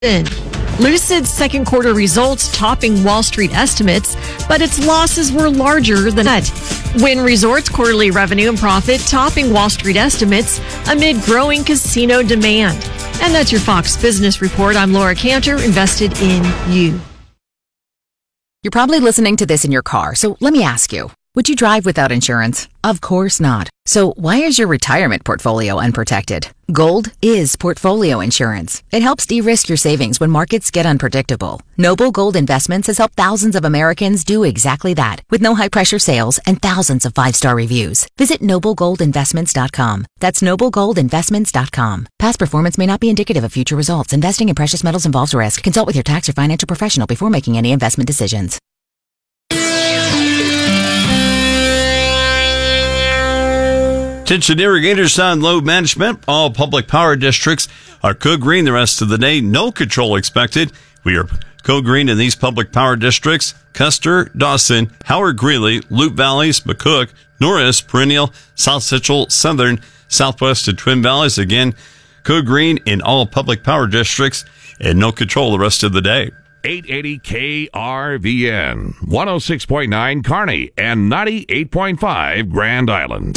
Lucid's second quarter results topping Wall Street estimates, but its losses were larger than that. Wynn Resorts' quarterly revenue and profit topping Wall Street estimates amid growing casino demand. And that's your Fox Business Report. I'm Laura Cantor, invested in you. You're probably listening to this in your car, so let me ask you. Would you drive without insurance? Of course not. So why is your retirement portfolio unprotected? Gold is portfolio insurance. It helps de-risk your savings when markets get unpredictable. Noble Gold Investments has helped thousands of Americans do exactly that, with no high-pressure sales and thousands of 5-star reviews. Visit noblegoldinvestments.com. That's noblegoldinvestments.com. Past performance may not be indicative of future results. Investing in precious metals involves risk. Consult with your tax or financial professional before making any investment decisions. Attention irrigators on load management. All public power districts are code green the rest of the day. No control expected. We are code green in these public power districts: Custer, Dawson, Howard Greeley, Loup Valleys, McCook, Norris, Perennial, South Central, Southern, Southwest, and Twin Valleys. Again, code green in all public power districts and no control the rest of the day. 880 KRVN, 106.9 Kearney, and 98.5 Grand Island.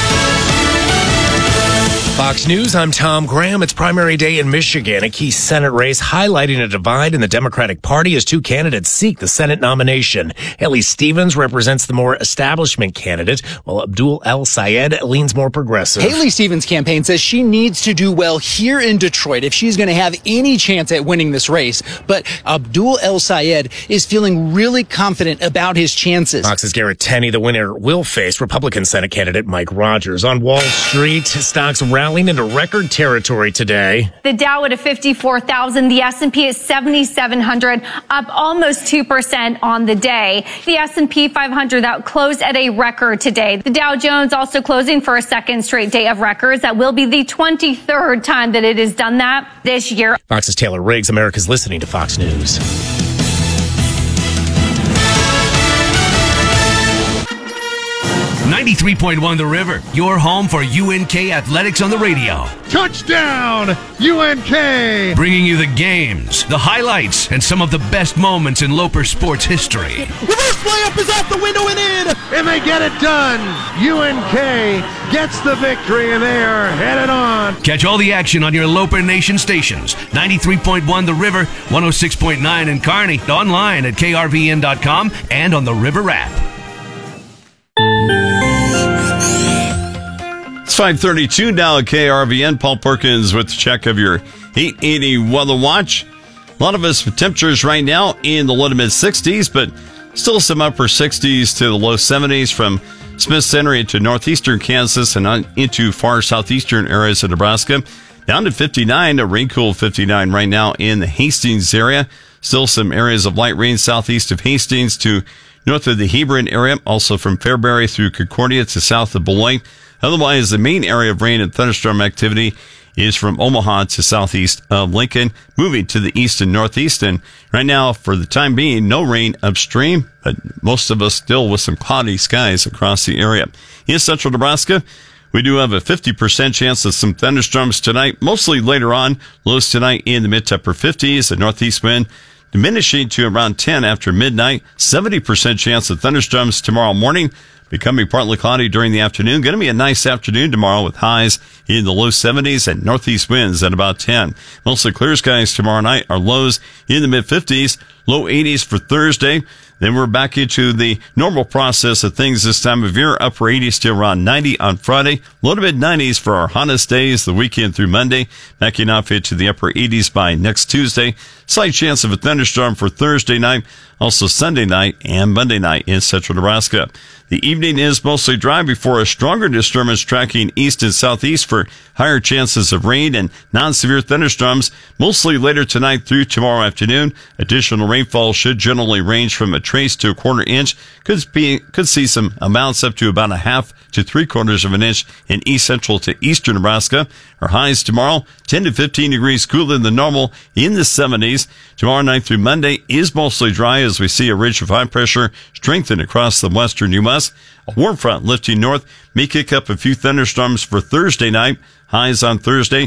Fox News, I'm Tom Graham. It's primary day in Michigan, a key Senate race highlighting a divide in the Democratic Party as two candidates seek the Senate nomination. Haley Stevens represents the more establishment candidate, while Abdul El Sayed leans more progressive. Haley Stevens' campaign says she needs to do well here in Detroit if she's going to have any chance at winning this race. But Abdul El Sayed is feeling really confident about his chances. Fox's Garrett Tenney, the winner, will face Republican Senate candidate Mike Rogers. On Wall Street, stocks rallying into record territory today. The Dow at 54,000, the S&P at 7,700, up almost 2% on the day. The S&P 500 that closed at a record today. The Dow Jones also closing for a second straight day of records. That will be the 23rd time that it has done that this year. Fox's Taylor Riggs. America's listening to Fox News. .1 The River, your home for UNK athletics on the radio. Touchdown, UNK! Bringing you the games, the highlights, and some of the best moments in Loper sports history. Reverse layup is out the window and in, and they get it done. UNK gets the victory, and they are headed on. Catch all the action on your Loper Nation stations. 93.1 The River, 106.9 in Kearney, online at krvn.com and on the River app. It's 5:32 now at KRVN. Paul Perkins with the check of your 880 weather watch. A lot of us with temperatures right now in the low to mid 60s, but still some upper 60s to the low 70s from Smith Center into northeastern Kansas and on into far southeastern areas of Nebraska. Down to 59, a rain cool 59 right now in the Hastings area. Still some areas of light rain southeast of Hastings to north of the Hebron area, also from Fairbury through Concordia to south of Beloit. Otherwise, the main area of rain and thunderstorm activity is from Omaha to southeast of Lincoln, moving to the east and northeast. And right now, for the time being, no rain upstream, but most of us still with some cloudy skies across the area. In central Nebraska, we do have a 50% chance of some thunderstorms tonight, mostly later on. Lows tonight in the mid to upper 50s, a northeast wind diminishing to around 10 after midnight. 70% chance of thunderstorms tomorrow morning, becoming partly cloudy during the afternoon. Going to be a nice afternoon tomorrow with highs in the low 70s and northeast winds at about 10. Mostly clear skies tomorrow night. Our lows in the mid 50s, low 80s for Thursday. Then we're back into the normal process of things this time of year. Upper 80s to around 90 on Friday. Low to mid 90s for our hottest days, the weekend through Monday. Backing off into the upper 80s by next Tuesday. Slight chance of a thunderstorm for Thursday night. Also Sunday night and Monday night in central Nebraska. The evening is mostly dry before a stronger disturbance tracking east and southeast for higher chances of rain and non-severe thunderstorms, mostly later tonight through tomorrow afternoon. Additional rainfall should generally range from a trace to a quarter inch. Could see some amounts up to about a half to 3/4 of an inch in east central to eastern Nebraska. Our highs tomorrow, 10 to 15 degrees cooler than normal in the 70s. Tomorrow night through Monday is mostly dry as we see a ridge of high pressure strengthen across the western U.S. A warm front lifting north may kick up a few thunderstorms for Thursday night. Highs on Thursday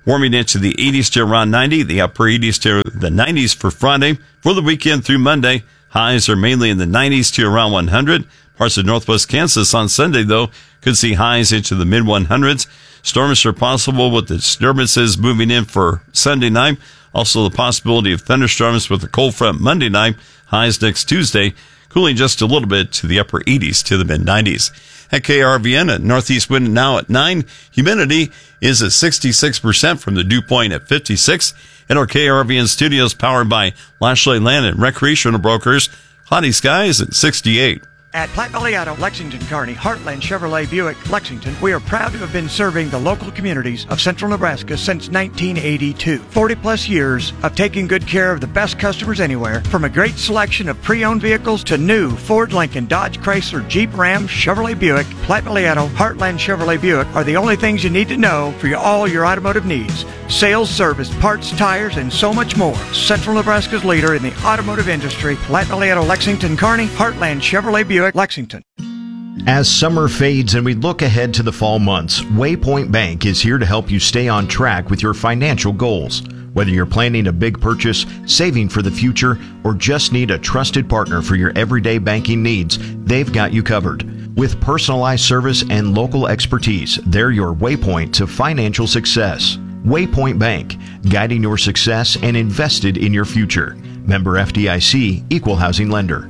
warming into the 80s to around 90, the upper 80s to the 90s for Friday. For the weekend through Monday, highs are mainly in the 90s to around 100. Parts of northwest Kansas on Sunday, though, could see highs into the mid-100s. Storms are possible with the disturbances moving in for Sunday night. Also, the possibility of thunderstorms with a cold front Monday night. Highs next Tuesday, cooling just a little bit to the upper 80s to the mid-90s. At KRVN, a northeast wind now at 9. Humidity is at 66% from the dew point at 56. And our KRVN studios powered by Lashley Land and Recreational Brokers. Cloudy skies at 68. At Platte Valley Auto, Lexington, Kearney, Heartland Chevrolet Buick, Lexington, we are proud to have been serving the local communities of central Nebraska since 1982. 40 plus years of taking good care of the best customers anywhere, from a great selection of pre-owned vehicles to new Ford, Lincoln, Dodge, Chrysler, Jeep, Ram, Chevrolet Buick. Platte Valley Auto, Heartland Chevrolet Buick are the only things you need to know for all your automotive needs. Sales, service, parts, tires, and so much more. Central Nebraska's leader in the automotive industry, Platte Valley Auto, Lexington, Kearney, Heartland Chevrolet Buick, Lexington. As summer fades and we look ahead to the fall months, Waypoint Bank is here to help you stay on track with your financial goals. Whether you're planning a big purchase, saving for the future, or just need a trusted partner for your everyday banking needs, they've got you covered. With personalized service and local expertise, they're your waypoint to financial success. Waypoint Bank, guiding your success and invested in your future. Member FDIC, Equal Housing Lender.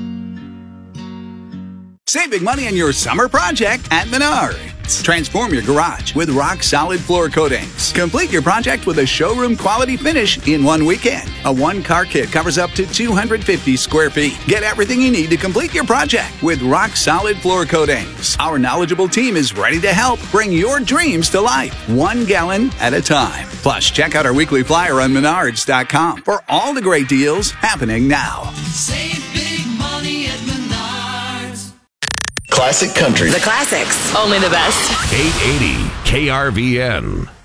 Save big money on your summer project at Menards. Transform your garage with rock-solid floor coatings. Complete your project with a showroom-quality finish in one weekend. A one-car kit covers up to 250 square feet. Get everything you need to complete your project with rock-solid floor coatings. Our knowledgeable team is ready to help bring your dreams to life, 1 gallon at a time. Plus, check out our weekly flyer on Menards.com for all the great deals happening now. Save big money at Menards. Classic country. The classics. Only the best. 880 KRVN.